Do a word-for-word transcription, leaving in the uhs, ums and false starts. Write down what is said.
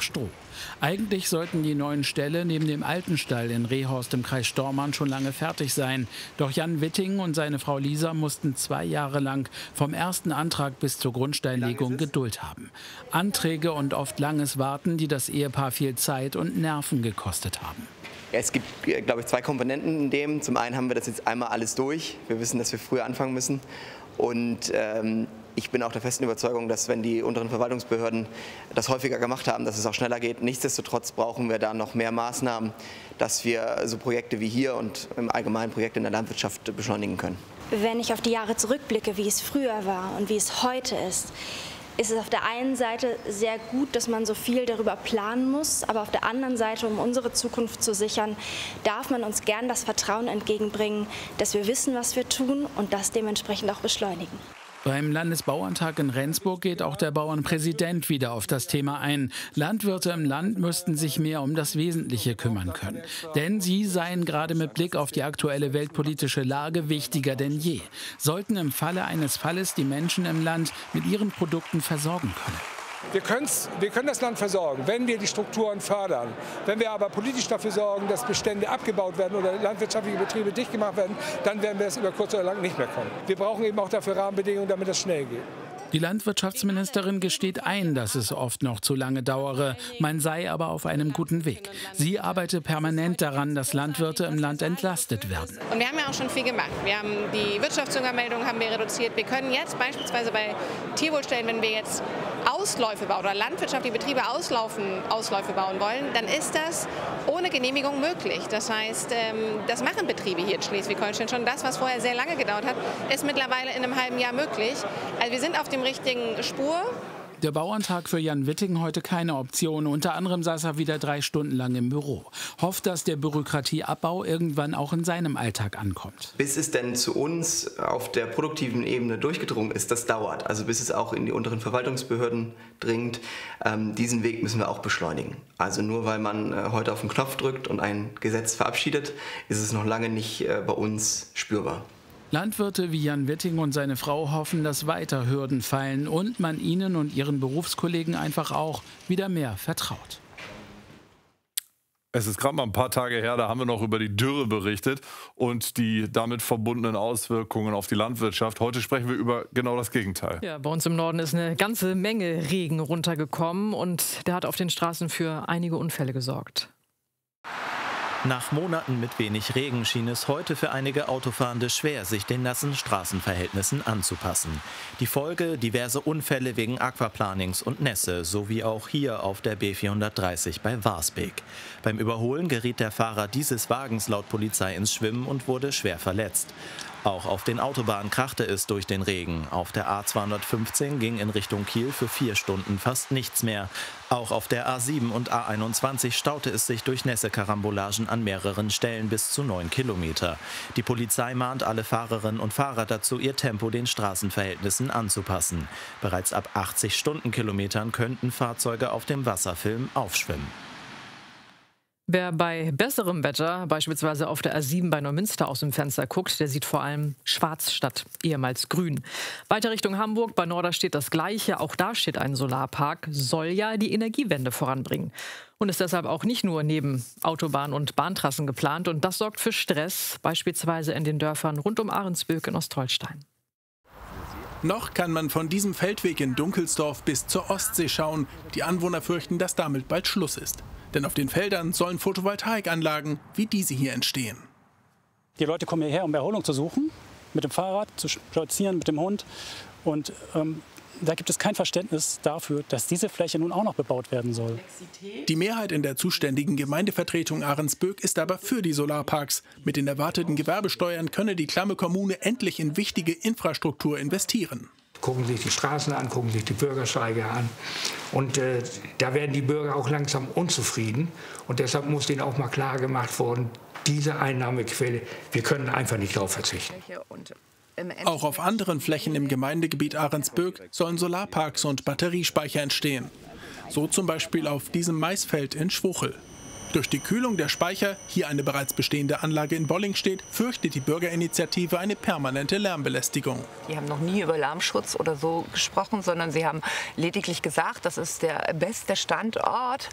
Stroh. Eigentlich sollten die neuen Ställe neben dem alten Stall in Rehhorst im Kreis Stormarn schon lange fertig sein. Doch Jan Witting und seine Frau Lisa mussten zwei Jahre lang vom ersten Antrag bis zur Grundsteinlegung Geduld haben. Anträge und oft langes Warten, die das Ehepaar viel Zeit und Nerven gekostet haben. Es gibt, glaube ich, zwei Komponenten in dem. Zum einen haben wir das jetzt einmal alles durch. Wir wissen, dass wir früher anfangen müssen. Und ähm, ich bin auch der festen Überzeugung, dass wenn die unteren Verwaltungsbehörden das häufiger gemacht haben, dass es auch schneller geht. Nichtsdestotrotz brauchen wir da noch mehr Maßnahmen, dass wir so Projekte wie hier und im Allgemeinen Projekte in der Landwirtschaft beschleunigen können. Wenn ich auf die Jahre zurückblicke, wie es früher war und wie es heute ist, ist es auf der einen Seite sehr gut, dass man so viel darüber planen muss, aber auf der anderen Seite, um unsere Zukunft zu sichern, darf man uns gern das Vertrauen entgegenbringen, dass wir wissen, was wir tun und das dementsprechend auch beschleunigen. Beim Landesbauerntag in Rendsburg geht auch der Bauernpräsident wieder auf das Thema ein. Landwirte im Land müssten sich mehr um das Wesentliche kümmern können. Denn sie seien gerade mit Blick auf die aktuelle weltpolitische Lage wichtiger denn je. Sollten im Falle eines Falles die Menschen im Land mit ihren Produkten versorgen können. Wir, wir können das Land versorgen, wenn wir die Strukturen fördern. Wenn wir aber politisch dafür sorgen, dass Bestände abgebaut werden oder landwirtschaftliche Betriebe dicht gemacht werden, dann werden wir es über kurz oder lang nicht mehr kommen. Wir brauchen eben auch dafür Rahmenbedingungen, damit es schnell geht. Die Landwirtschaftsministerin gesteht ein, dass es oft noch zu lange dauere. Man sei aber auf einem guten Weg. Sie arbeite permanent daran, dass Landwirte im Land entlastet werden. Und wir haben ja auch schon viel gemacht. Wir haben die Wirtschaftsuntermeldung haben wir reduziert. Wir können jetzt beispielsweise bei Tierwohlstellen, wenn wir jetzt Ausläufe bauen oder landwirtschaftliche Betriebe auslaufen, Ausläufe bauen wollen, dann ist das ohne Genehmigung möglich. Das heißt, das machen Betriebe hier in Schleswig-Holstein schon. Das, was vorher sehr lange gedauert hat, ist mittlerweile in einem halben Jahr möglich. Also wir sind auf dem richtigen Spur. Der Bauerntag für Jan Witting heute keine Option. Unter anderem saß er wieder drei Stunden lang im Büro. Hofft, dass der Bürokratieabbau irgendwann auch in seinem Alltag ankommt. Bis es denn zu uns auf der produktiven Ebene durchgedrungen ist, das dauert. Also bis es auch in die unteren Verwaltungsbehörden dringt. Ähm, diesen Weg müssen wir auch beschleunigen. Also nur weil man äh, heute auf den Knopf drückt und ein Gesetz verabschiedet, ist es noch lange nicht äh, bei uns spürbar. Landwirte wie Jan Witting und seine Frau hoffen, dass weiter Hürden fallen und man ihnen und ihren Berufskollegen einfach auch wieder mehr vertraut. Es ist gerade mal ein paar Tage her, da haben wir noch über die Dürre berichtet und die damit verbundenen Auswirkungen auf die Landwirtschaft. Heute sprechen wir über genau das Gegenteil. Ja, bei uns im Norden ist eine ganze Menge Regen runtergekommen und der hat auf den Straßen für einige Unfälle gesorgt. Nach Monaten mit wenig Regen schien es heute für einige Autofahrende schwer, sich den nassen Straßenverhältnissen anzupassen. Die Folge: diverse Unfälle wegen Aquaplanings und Nässe, sowie auch hier auf der B vierhundertdreißig bei Warsbeek. Beim Überholen geriet der Fahrer dieses Wagens laut Polizei ins Schwimmen und wurde schwer verletzt. Auch auf den Autobahnen krachte es durch den Regen. Auf der A zweihundertfünfzehn ging in Richtung Kiel für vier Stunden fast nichts mehr. Auch auf der A sieben und A einundzwanzig staute es sich durch Nässe-Karambolagen an mehreren Stellen bis zu neun Kilometer. Die Polizei mahnt alle Fahrerinnen und Fahrer dazu, ihr Tempo den Straßenverhältnissen anzupassen. Bereits ab achtzig Stundenkilometern könnten Fahrzeuge auf dem Wasserfilm aufschwimmen. Wer bei besserem Wetter, beispielsweise auf der A sieben bei Neumünster aus dem Fenster guckt, der sieht vor allem schwarz statt ehemals grün. Weiter Richtung Hamburg, bei Norderstedt das Gleiche. Auch da steht ein Solarpark, soll ja die Energiewende voranbringen. Und ist deshalb auch nicht nur neben Autobahn- und Bahntrassen geplant. Und das sorgt für Stress, beispielsweise in den Dörfern rund um Ahrensböck in Ostholstein. Noch kann man von diesem Feldweg in Dunkelsdorf bis zur Ostsee schauen. Die Anwohner fürchten, dass damit bald Schluss ist. Denn auf den Feldern sollen Photovoltaikanlagen wie diese hier entstehen. Die Leute kommen hierher, um Erholung zu suchen, mit dem Fahrrad zu spazieren, mit dem Hund. Und ähm, da gibt es kein Verständnis dafür, dass diese Fläche nun auch noch bebaut werden soll. Die Mehrheit in der zuständigen Gemeindevertretung Ahrensböck ist aber für die Solarparks. Mit den erwarteten Gewerbesteuern könne die klamme Kommune endlich in wichtige Infrastruktur investieren. Gucken sich die Straßen an, gucken sich die Bürgersteige an. Und äh, da werden die Bürger auch langsam unzufrieden. Und deshalb muss denen auch mal klar gemacht worden, diese Einnahmequelle, wir können einfach nicht darauf verzichten. Auch auf anderen Flächen im Gemeindegebiet Ahrensböck sollen Solarparks und Batteriespeicher entstehen. So zum Beispiel auf diesem Maisfeld in Schwuchel. Durch die Kühlung der Speicher, hier eine bereits bestehende Anlage in Bollingstedt, fürchtet die Bürgerinitiative eine permanente Lärmbelästigung. Die haben noch nie über Lärmschutz oder so gesprochen, sondern sie haben lediglich gesagt, das ist der beste Standort.